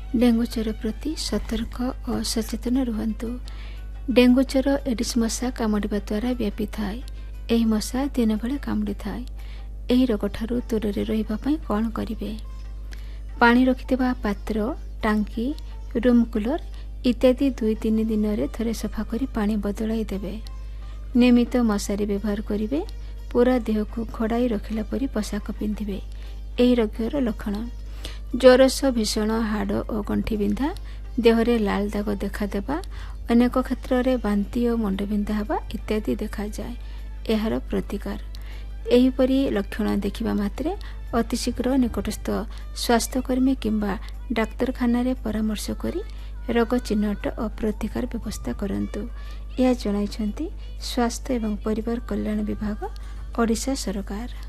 Dengue ज्वर प्रति सतर्क और सचेतन रुहतु। डेंगू ज्वर एडिस मशा कामुड़ा द्वारा व्यापी थाए। यह मशा दिन बेले कामुड़ी थाए। यह रोग ठारू दूर रही कौन करेंगे? पानी रखिथिबा पात्र, टांकी, रूम कूलर इत्यादि 2-3 दिन में थरे सफा करी पानी बदलाई देवे। नियमित मशारी व्यवहार करेंगे। पूरा देह को घोड़ाई रखिला परी पोशाक पिंधिबे। यही रोगर लक्षण ज्वर सह भीषण हाड़ और गंठी बिंधा, देहरे लाल दाग देखादेवा, अनेक क्षेत्र में बांती और मुंडबिंधा हवा इत्यादि देखा जाए। यार प्रतिकार एहीपरि लक्षण देखिबा मात्रे अतिशीघ्र निकटस्थ स्वास्थ्यकर्मी किंबा डाक्तरखाना रे परामर्श करी रोग चिन्हट और प्रतिकार व्यवस्था करंतु। यह जणाइछंती स्वास्थ्य एवं परिवार कल्याण विभाग, ओडिशा सरकार।